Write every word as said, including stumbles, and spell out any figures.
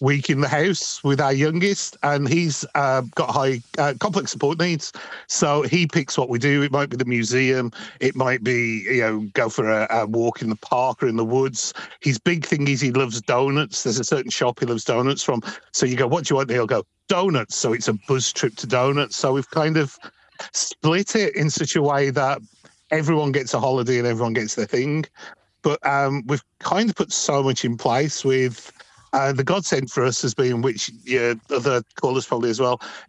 week in the house with our youngest, and he's uh, got high uh, complex support needs. So he picks what we do. It might be the museum. It might be, you know, go for a, a walk in the park or in the woods. His big thing is he loves donuts. There's a certain shop he loves donuts from. So you go, what do you want? And he'll go, donuts. So it's a buzz trip to donuts. So we've kind of split it in such a way that everyone gets a holiday and everyone gets their thing. But um, we've kind of put so much in place with uh, the godsend for us has been, which yeah, other callers probably as well,